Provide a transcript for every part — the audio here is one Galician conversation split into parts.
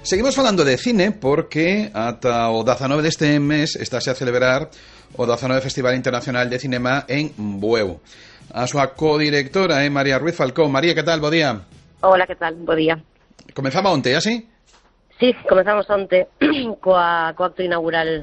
Seguimos falando de cine porque ata o 19 deste mes estáse a celebrar o 19 Festival Internacional de Cinema en Bueu. A súa codirectora é María Ruiz Falcón. María, que tal? Bo día. Hola, que tal? Bo día. Comezaba onte, así? Sí, comezamos onte coa acto inaugural.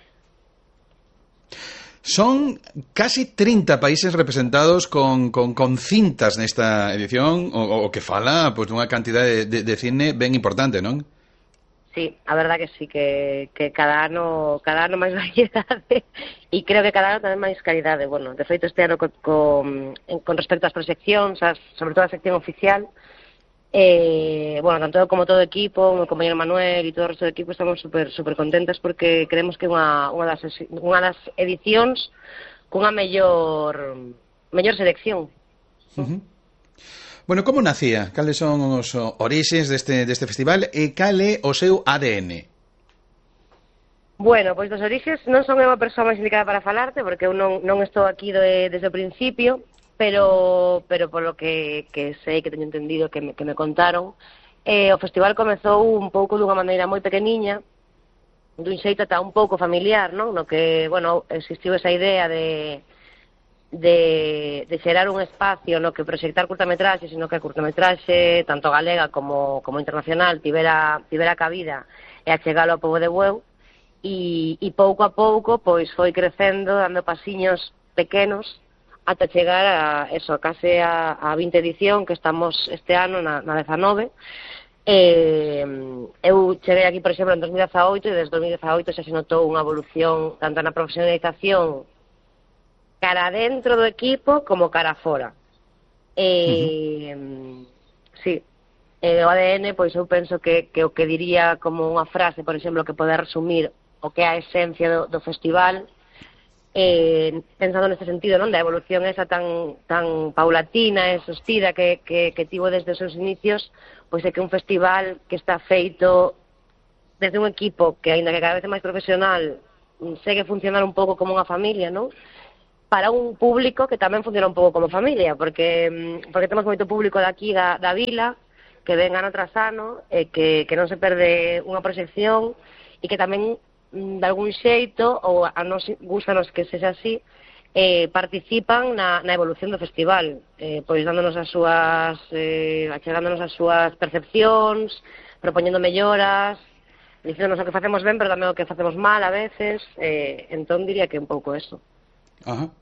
Son casi 30 países representados con cintas nesta edición, o que fala pois, dunha cantidade de cine ben importante, non? Sí, a verdad que sí, que cada ano máis variedade e creo que cada ano tamén máis calidade. Bueno, de feito este ano con respecto ás proxeccións, sobre todo a sección oficial, bueno, tanto como todo o equipo, o meu compañero Manuel e todo o resto do equipo estamos super contentas porque creemos que é unha das edicións cunha mellor selección. Bueno, como nacía? Cales son os orixes deste festival e cal é o seu ADN? Bueno, pois dos orixes non son unha persoa máis indicada para falarte porque eu non estou aquí desde o principio, pero polo que sei, que teño entendido, que me contaron, o festival comezou un pouco dunha maneira moi pequeniña, dun xeito ata un pouco familiar, non? No que, bueno, existiu esa idea de xerar un espacio no que proxectar curtametraxes, sino que a curtametraxe, tanto galega como internacional, tivera cabida e achegalo ao pobo de Bueu, e pouco a pouco pois foi crecendo, dando pasiños pequenos, ata chegar a case a 20 edición, que estamos este ano na 19. Eu cheguei aquí, por exemplo, en 2018, e desde 2018 xa se notou unha evolución tanto na profesionalización cara dentro do equipo como cara fora. Sí, o ADN, pois eu penso que o que diría como unha frase, por exemplo, que pode resumir o que é a esencia do festival, pensando neste sentido, non, da evolución esa tan paulatina e sostida que tivo desde os seus inicios, pois é que un festival que está feito desde un equipo que, aínda que cada vez é máis profesional, segue funcionar un pouco como unha familia, non? Para un público que tamén funciona un pouco como familia, porque temos moito público daqui da vila, que ven ano tras ano, e que non se perde unha proxección, e que tamén, de algún xeito, ou a nos gustanos que sexa así, participan na evolución do festival, pois dándonos achegándonos as súas percepcións, propoñendo melloras, dicéndonos o que facemos ben, pero tamén o que facemos mal a veces, entón diría que un pouco eso. Ajá.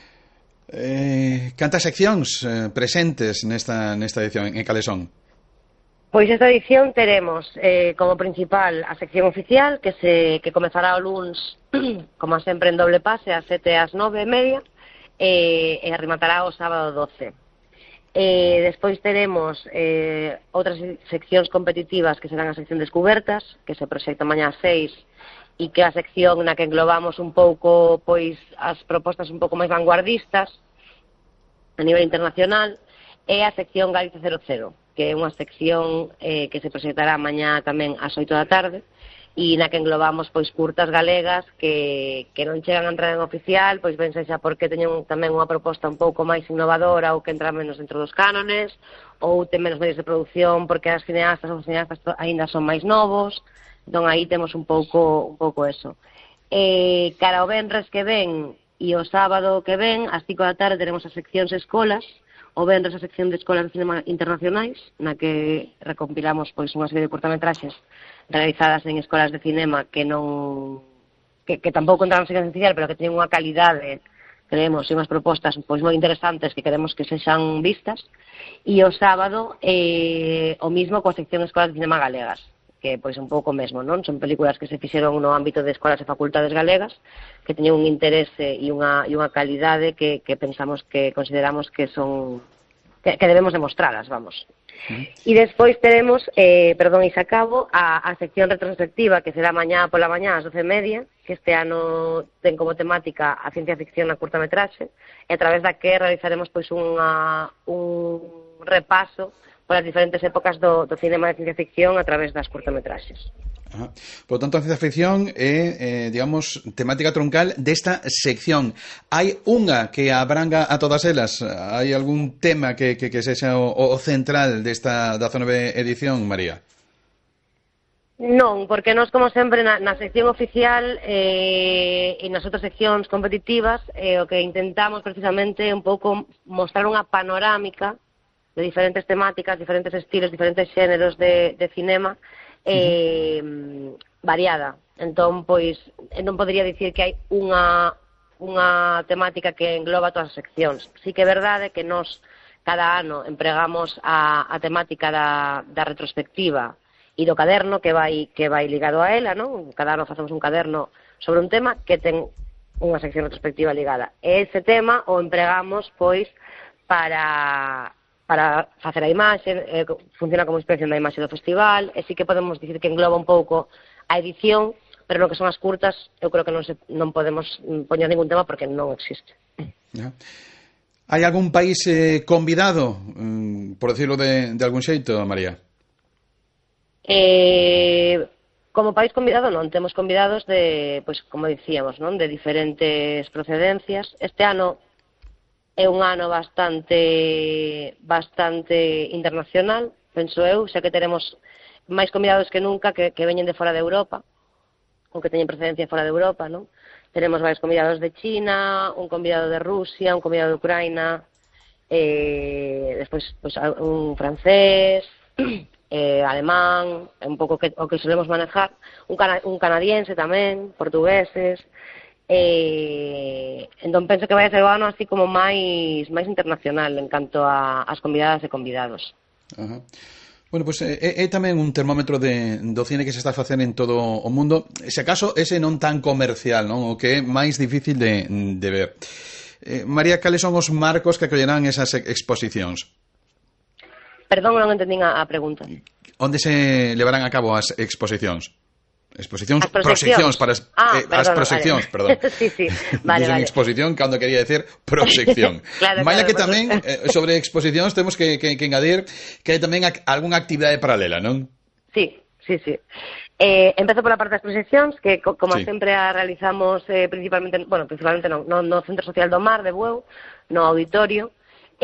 Cantas seccións presentes nesta edición, en cales son? Pois esta edición teremos como principal a sección oficial que comezará o luns, como sempre en doble pase, ás 7 e ás 9:30, e rematará o sábado 12. Despois teremos outras seccións competitivas que serán a sección descubertas, que se proxecta mañá ás 6, e que a sección na que englobamos un pouco pois as propostas un pouco máis vanguardistas a nivel internacional, é a sección Galicia 00, que é unha sección que se proxectará mañá tamén ás 8 da tarde, e na que englobamos pois curtas galegas que non chegan a entrar en oficial, pois ben xa porque teñen tamén unha proposta un pouco máis innovadora ou que entra menos dentro dos cánones, ou ten menos medios de produción porque as cineastas ou os cineastas aínda son máis novos. Entón aí temos un pouco eso. Cara ao venres que ven e o sábado que ven, ás 5 da tarde, teremos as seccións escolas. O venres a sección de escolas de cinema internacionais, na que recompilamos pois unha serie de curtametraxes realizadas en escolas de cinema que tampouco entraron en sección oficial, pero que teñen unha calidade, creemos, e unhas propostas pois moi interesantes que queremos que sexan vistas. E o sábado o mismo coa sección escolas de cinema galegas, que pois un pouco mesmo, non? Son películas que se fixeron no ámbito de escolas e facultades galegas, que teñen un interese e unha calidade que pensamos, que consideramos que son que debemos demostralas, vamos. E despois teremos, e se acabo, a sección retrospectiva, que será mañá pola mañá ás 12:30, que este ano ten como temática a ciencia ficción na curtametraxe, e a través da que realizaremos pois un repaso polas diferentes épocas do cinema de ciencia ficción a través das curtametraxes. Ajá. Por tanto, a ciencia ficción é, digamos, temática troncal desta sección. Hai unha que abranga a todas elas? Hai algún tema que sexa o central desta 19 edición, María? Non, porque nós, como sempre, na sección oficial e nas outras seccións competitivas, o que intentamos precisamente é un pouco mostrar unha panorámica de diferentes temáticas, diferentes estilos, diferentes xéneros de cinema variada. Entón, pois, non podería dicir que hai unha temática que engloba todas as seccións. Sí que é verdade que nós cada ano empregamos a temática da retrospectiva e do caderno que vai ligado a ela, non? Cada ano facemos un caderno sobre un tema que ten unha sección retrospectiva ligada. E ese tema o empregamos, pois, para facer a imaxe, funciona como inspección da imaxe do festival, e sí que podemos dicir que engloba un pouco a edición, pero no que son as curtas, eu creo que non podemos poñer ningún tema porque non existe. Hai algún país convidado, por decirlo de algún xeito, María? Como país convidado non, temos convidados de, pois, como dicíamos, non, de diferentes procedencias. Este ano é un ano bastante internacional, penso eu, xa que teremos máis convidados que nunca que veñen de fora de Europa, ou que teñen procedencia fora de Europa, non? Tenemos varios convidados de China, un convidado de Rusia, un convidado de Ucraina, despois pois, un francés, alemán, un pouco o que solemos manejar, un canadiense tamén, portugueses. Entón penso que vai a ser o ano así como máis internacional en canto ás convidadas e convidados. Ajá. Bueno, pois é tamén un termómetro do cine que se está a facer en todo o mundo, se acaso ese non tan comercial, non? O que é máis difícil de ver. María, cales son os marcos que acollerán esas exposicións? Perdón, non entendín a pregunta. Onde se levarán a cabo as exposicións? Exposicións, proxeccións para as proxeccións, vale. Perdón. Sí, vale. Exposición, cando quería decir proxección. Claro, que tamén, sobre exposicións, temos que engadir que hai tamén algunha actividade paralela, non? Sí. Empezo pola parte das proxeccións, que como sempre a realizamos principalmente no Centro Social do Mar de Bueu, no auditorio,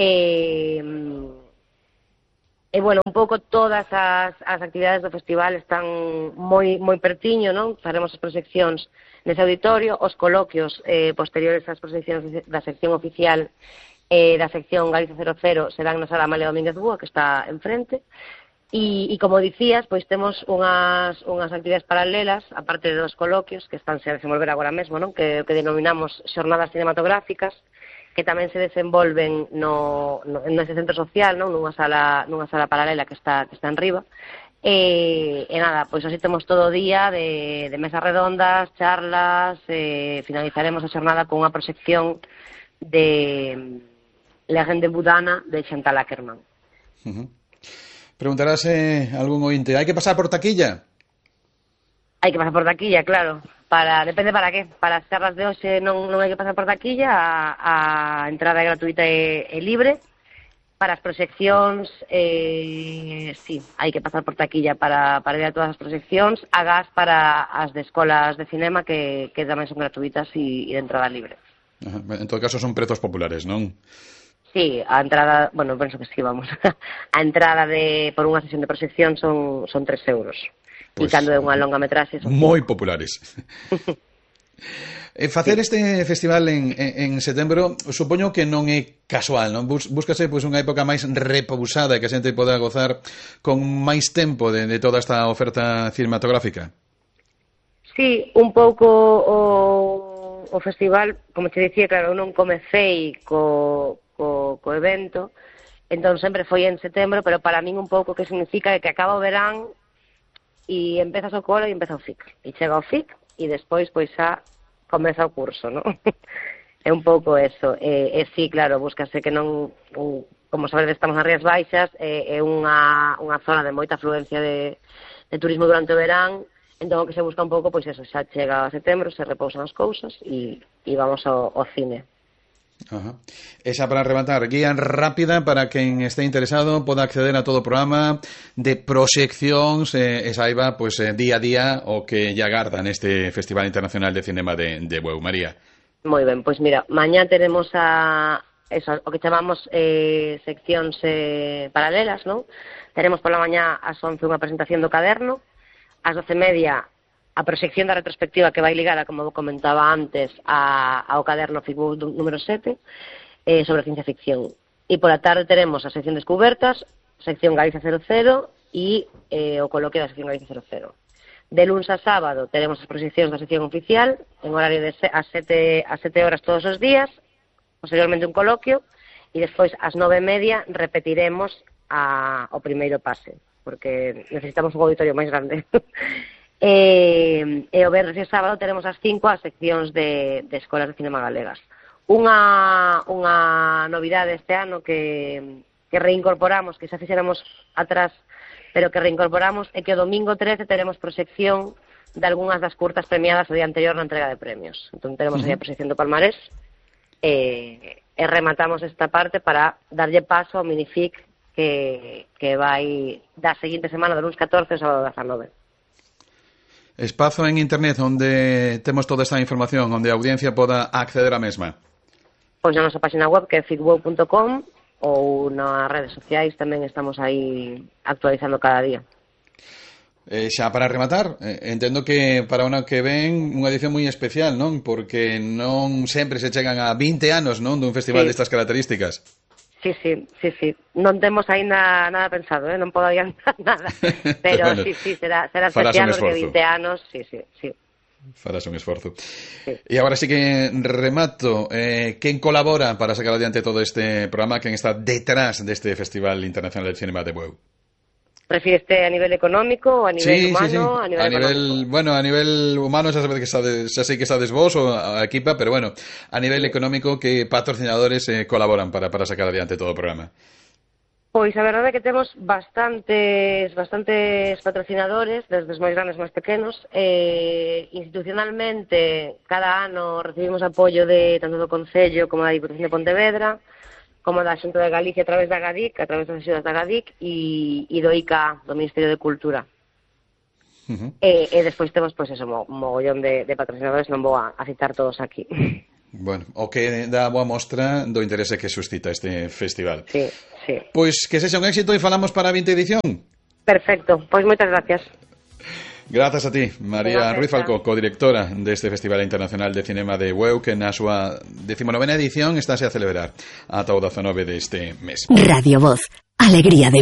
E, bueno, un pouco todas as actividades do festival están moi pertiño, non? Faremos as proxeccións nese auditorio, os coloquios posteriores ás proxeccións da sección oficial da sección Galicia 00 serán na Sala Amália Domínguez Búa, que está enfrente, e como dicías, pois temos unhas actividades paralelas, aparte dos coloquios, que están a desenvolver agora mesmo, non? Que denominamos xornadas cinematográficas, que tamén se desenvolven nese centro social, non? nunha sala paralela que está en riba. E nada, pois así temos todo o día de mesas redondas, charlas, finalizaremos a xornada con unha proxección de Legende Budana de Chantal Akerman. Preguntarase algún ointe, hai que pasar por taquilla? Hai que pasar por taquilla, claro. Depende para qué. Para as charlas de hoxe non hai que pasar por taquilla, a entrada é gratuita e libre. Para as proxeccións, sí, hai que pasar por taquilla para ir a todas as proxeccións. Agás para as de escolas de cinema que tamén son gratuitas e de entrada libre. Ajá. En todo caso son prezos populares, non? Sí, a entrada, bueno, penso que sí, vamos. A entrada por unha sesión de proxección son 3 euros. E cando é unha longa metraxe son moi populares. Facer este festival en setembro supoño que non é casual, non? Búscase pois unha época máis repousada que a xente poda gozar con máis tempo de toda esta oferta cinematográfica. Sí, un pouco o festival, como te dicía, claro, eu non comecei co evento, entón sempre foi en setembro, pero para min un pouco que significa que acaba o verán e empezas o cole e empeza o FIC. E chega o FIC e despois pois xa comeza o curso, non? É un pouco eso. E sí, claro, búscase que non, como sabedes, estamos nas Rías Baixas, é unha zona de moita afluencia de turismo durante o verán, entón o que se busca un pouco, pois eso, xa chega a setembro, se repousan as cousas e vamos ao cine. Ajá. Esa para rematar, guía rápida para quen este interesado poda acceder a todo o programa de proxeccións e saiba pois, día a día o que lle agarda neste Festival Internacional de Cinema de Bueu. María. Moi ben, pois mira, mañá teremos o que chamamos seccións paralelas, non? Teremos pola mañá ás 11 unha presentación do caderno, ás 12:30 a proxección da retrospectiva que vai ligada, como comentaba antes, ao caderno FICBOW número 7 sobre ciencia ficción. E pola tarde teremos a sección Descubertas, sección Galicia 00 e o coloquio da sección Galicia 00. De luns a sábado teremos as proxeccións da sección oficial en horario de a 7 horas todos os días, posteriormente un coloquio, e despois ás 9:30 repetiremos o primeiro pase, porque necesitamos un auditorio máis grande. E o venres e sábado teremos as 5 as seccións de escolas de cinema galegas. Unha novidade este ano que reincorporamos, que xa fixéramos atrás, pero que reincorporamos, é que o domingo 13 teremos proxección de algunhas das curtas premiadas o día anterior na entrega de premios. Entón teremos aí a proxección do palmarés e rematamos esta parte para darlle paso ao minific que vai da seguinte semana, do luns 14 ao sábado 19. Espazo en internet onde temos toda esta información, onde a audiencia poda acceder á mesma. Pois na nosa página web, que é ficbow.com, ou nas redes sociais tamén estamos aí actualizando cada día. Xa para rematar, entendo que para o ano que ven unha edición moi especial, non? Porque non sempre se chegan a 20 anos, non, dun festival destas características. Sí. Non temos aínda nada pensado, non podo adiantar nada. Pero bueno, sí, será especial porque 20 anos, sí. Farás un esforzo. Sí. E agora sí que remato. Quen colabora para sacar adiante todo este programa? Quen está detrás deste Festival Internacional de Cinema de Bueu? Refíreste a nivel económico ou a nivel humano? Sí. A nivel humano xa sei que sabes vos ou a equipa, pero bueno, a nivel económico, que patrocinadores colaboran para sacar adiante todo o programa? Pois a verdade é que temos bastantes patrocinadores, desde os máis grandes máis pequenos. Institucionalmente, cada ano recibimos apoio tanto do Concello como da Diputación de Pontevedra, como da Xunta de Galicia a través da GADIC, a través das axudas da GADIC e do ICA, do Ministerio de Cultura. E despois temos, pois eso, mogollón de patrocinadores, non vou a citar todos aquí. Bueno, o que dá boa mostra do interese que suscita este festival. Sí. Pois que sexa un éxito e falamos para a 20 edición. Perfecto, pois moitas gracias. Grazas a ti, María Ruiz Falcó, codirectora deste Festival Internacional de Cinema de Bueu, que na súa 19ª edición estáse a celebrar ata o 19 deste mes. Radio Voz, alegría de